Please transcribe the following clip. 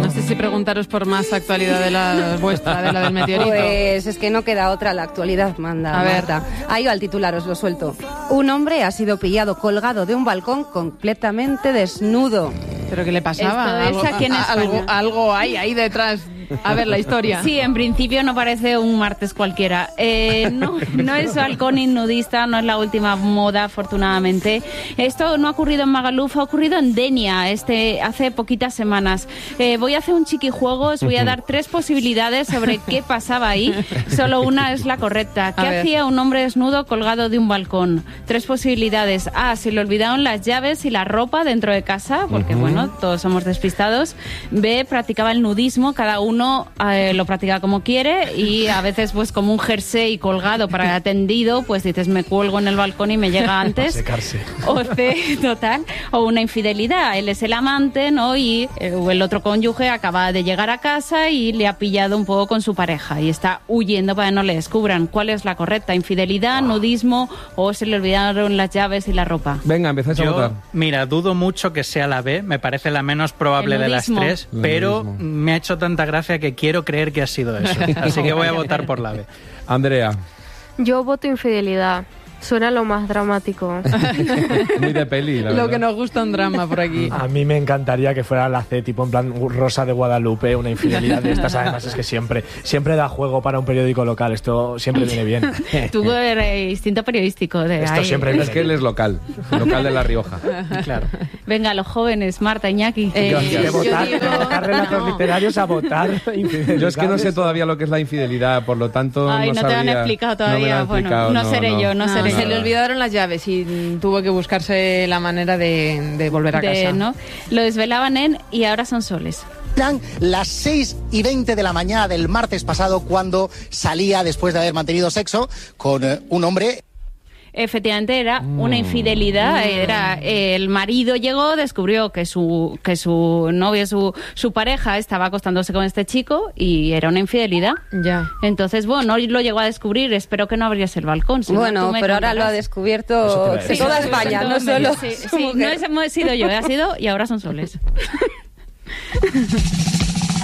No sé si preguntaros por más actualidad de la vuestra, de la del meteorito. Pues es que no queda otra, la actualidad manda. A ver. Marta. Ahí va el titular, os lo suelto. Un hombre ha sido pillado colgado de un balcón completamente desnudo. ¿Pero qué le pasaba? Esto es aquí en España. Algo hay ahí detrás. A ver, la historia. Sí, en principio no parece un martes cualquiera. No es balcón nudista, no es la última moda, afortunadamente. Esto no ha ocurrido en Magaluf, ha ocurrido en Denia hace poquitas semanas. Voy a hacer un chiquijuego, os voy a dar 3 posibilidades sobre qué pasaba ahí. Solo una es la correcta. ¿Qué hacía un hombre desnudo colgado de un balcón? 3 posibilidades. A, se le olvidaron las llaves y la ropa dentro de casa, porque bueno, todos somos despistados. B, practicaba el nudismo, cada uno lo practica como quiere y a veces pues como un jersey colgado para el atendido, pues dices me cuelgo en el balcón y me llega antes. Secarse. O C, total, o una infidelidad. Él es el amante, ¿no? Y el otro cónyuge acaba de llegar a casa y le ha pillado un poco con su pareja y está huyendo para que no le descubran. ¿Cuál es la correcta? ¿Infidelidad, nudismo o se le olvidaron las llaves y la ropa? Venga, empezáis a votar. Mira, dudo mucho que sea la B, me parece la menos probable de las 3, pero me ha hecho tanta gracia que quiero creer que ha sido eso. Así que voy a votar por la B. Andrea. Yo voto infidelidad. Suena lo más dramático. Muy de peli, la Lo verdad. que nos gusta un drama por aquí. A mí me encantaría que fuera la C, tipo en plan Rosa de Guadalupe, una infidelidad de estas. Además es que siempre da juego para un periódico local. Esto siempre viene bien. Tuvo el instinto periodístico de Esto ahí. siempre Es que él es local de La Rioja. Claro. Venga, los jóvenes, Marta, Iñaki. De votar relatos literarios a votar infidelidades. Yo es que no sé todavía lo que es la infidelidad, por lo tanto Ay, no no te lo han sabría- explicado no me lo todavía. han Bueno, explicado, no seré yo, no seré Se yo. le olvidaron las llaves y tuvo que buscarse la manera de volver a casa. ¿No? Lo desvelaban en Y ahora son soles. Eran las 6:20 de la mañana del martes pasado cuando salía después de haber mantenido sexo con un hombre. Efectivamente era una infidelidad. Era el marido llegó, descubrió que su novio, su pareja estaba acostándose con este chico y era una infidelidad. Ya. Entonces, bueno, no lo llegó a descubrir. Espero que no abrieras el balcón. Si no, Bueno, tú me pero ahora lo ha contarás. descubierto Sí, toda España, no solo Sí, su sí, mujer. no he sido yo, he sido Y ahora son soles.